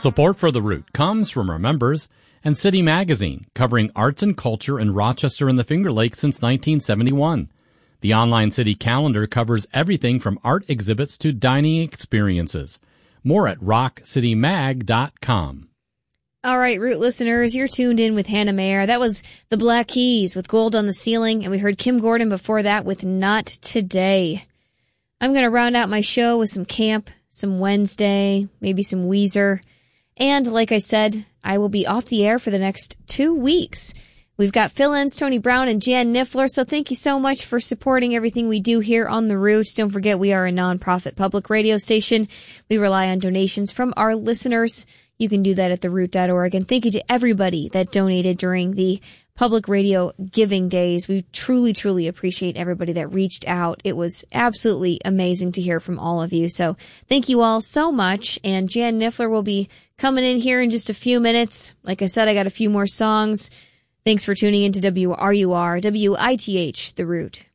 Support for The Root comes from our members and City Magazine, covering arts and culture in Rochester and the Finger Lakes since 1971. The online city calendar covers everything from art exhibits to dining experiences. More at rockcitymag.com. All right, Root listeners, you're tuned in with Hannah Mayer. That was the Black Keys with Gold on the Ceiling, and we heard Kim Gordon before that with Not Today. I'm going to round out my show with some Camp, some Wednesday, maybe some Weezer. And like I said, I will be off the air for the next 2 weeks. We've got fill-ins, Tony Brown and Jan Niffler, so thank you so much for supporting everything we do here on The Root. Don't forget, we are a nonprofit public radio station. We rely on donations from our listeners. You can do that at theroot.org. And thank you to everybody that donated during the public radio giving days. We truly, truly appreciate everybody that reached out. It was absolutely amazing to hear from all of you. So thank you all so much. And Jan Niffler will be coming in here in just a few minutes. Like I said, I got a few more songs. Thanks for tuning in to WRUR, WITH, The Root.